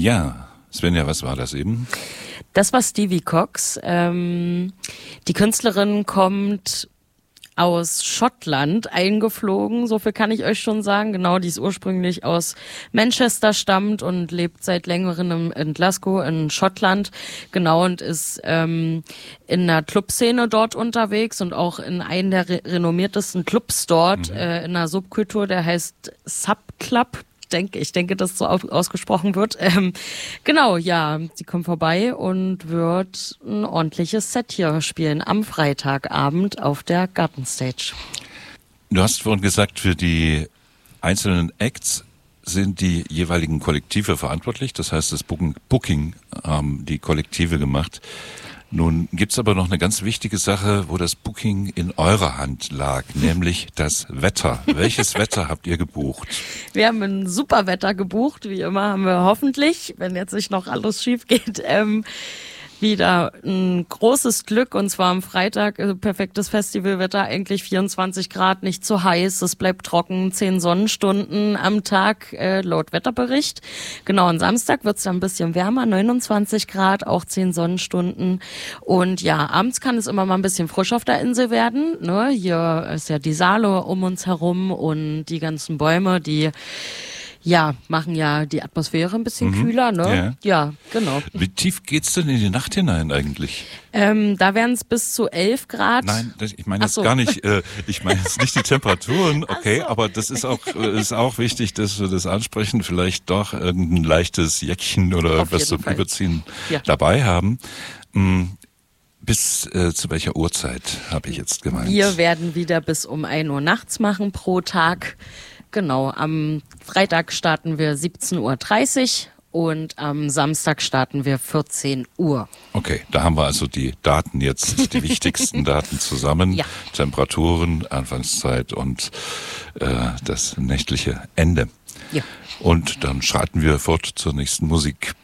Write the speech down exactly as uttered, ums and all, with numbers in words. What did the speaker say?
Ja, Svenja, was war das eben? Das war Stevie Cox. Ähm, die Künstlerin kommt aus Schottland eingeflogen, so viel kann ich euch schon sagen. Genau, die ist ursprünglich aus Manchester, stammt und lebt seit längerem in Glasgow in Schottland. Genau, und ist ähm, in der Clubszene dort unterwegs und auch in einem der re- renommiertesten Clubs dort, mhm. äh, in einer Subkultur, der heißt Subclub. Denke, ich denke, dass so ausgesprochen wird. Ähm, genau, ja, sie kommt vorbei und wird ein ordentliches Set hier spielen am Freitagabend auf der Gartenstage. Du hast vorhin gesagt, für die einzelnen Acts sind die jeweiligen Kollektive verantwortlich. Das heißt, das Booking, Booking haben die Kollektive gemacht. Nun gibt's aber noch eine ganz wichtige Sache, wo das Booking in eurer Hand lag, nämlich das Wetter. Welches Wetter habt ihr gebucht? Wir haben ein super Wetter gebucht, wie immer haben wir hoffentlich, wenn jetzt nicht noch alles schief geht, ähm, wieder ein großes Glück, und zwar am Freitag, äh, perfektes Festivalwetter, eigentlich vierundzwanzig Grad, nicht zu heiß, es bleibt trocken, zehn Sonnenstunden am Tag, äh, laut Wetterbericht. Genau, am Samstag wird's dann ein bisschen wärmer, neunundzwanzig Grad, auch zehn Sonnenstunden. Und ja, abends kann es immer mal ein bisschen frisch auf der Insel werden, ne? Hier ist ja die Saale um uns herum und die ganzen Bäume, die ja, machen ja die Atmosphäre ein bisschen mhm. kühler, ne? Ja. ja, genau. Wie tief geht's denn in die Nacht hinein eigentlich? Ähm, da wären es bis zu elf Grad. Nein, das, ich meine jetzt so. gar nicht, äh, ich meine jetzt nicht die Temperaturen, okay, so. aber das ist auch ist auch wichtig, dass wir das ansprechen, vielleicht doch irgendein leichtes Jäckchen oder irgendwas zum Fall. Überziehen ja. dabei haben. Hm. Bis äh, zu welcher Uhrzeit habe ich jetzt gemeint? Wir werden wieder bis um ein Uhr nachts machen pro Tag. Genau, am Freitag starten wir siebzehn Uhr dreißig und am Samstag starten wir vierzehn Uhr. Okay, da haben wir also die Daten jetzt, die wichtigsten Daten zusammen. Ja. Temperaturen, Anfangszeit und äh, das nächtliche Ende. Ja. Und dann schreiten wir fort zur nächsten Musik.